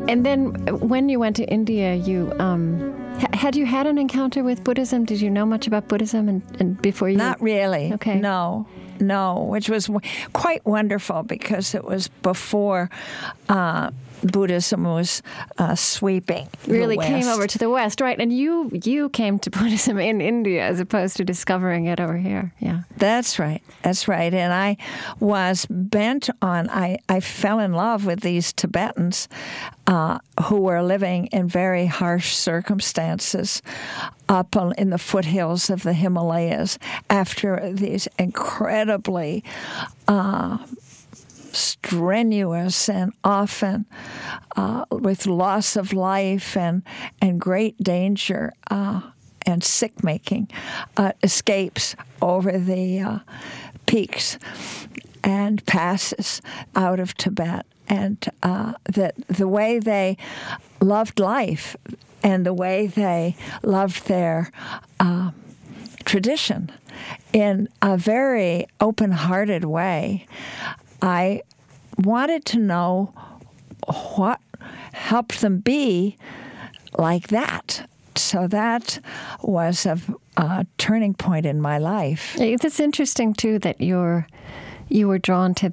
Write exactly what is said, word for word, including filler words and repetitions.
And then when you went to India, you um, ha- had you had an encounter with Buddhism? Did you know much about Buddhism and, and before you? Not really. Okay. No, no, which was w- quite wonderful because it was before uh, Buddhism was uh, sweeping the really West. came over to the West, right? And you you came to Buddhism in India as opposed to discovering it over here. Yeah. That's right. That's right. And I was bent on, I, I fell in love with these Tibetans uh, who were living in very harsh circumstances up on, in the foothills of the Himalayas after these incredibly uh, strenuous and often uh, with loss of life and, and great danger uh, and sick-making uh, escapes over the uh, peaks and passes out of Tibet. And uh, that the way they loved life and the way they loved their uh, tradition in a very open-hearted way, I wanted to know what helped them be like that. So that was a, a turning point in my life. It's interesting, too, that you're, you were drawn to